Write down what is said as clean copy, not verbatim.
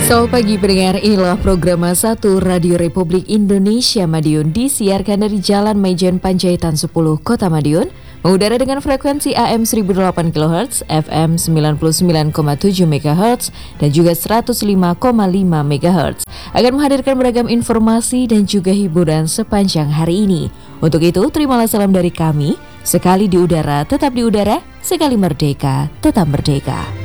Selamat pagi pendengar, inilah program 1 Radio Republik Indonesia Madiun disiarkan dari Jalan Maijen Panjaitan 10 Kota Madiun, mengudara dengan frekuensi AM 1008 kHz, FM 99,7 MHz, dan juga 105,5 MHz. Akan menghadirkan beragam informasi dan juga hiburan sepanjang hari ini. Untuk itu, terimalah salam dari kami, sekali di udara, tetap di udara, sekali merdeka, tetap merdeka.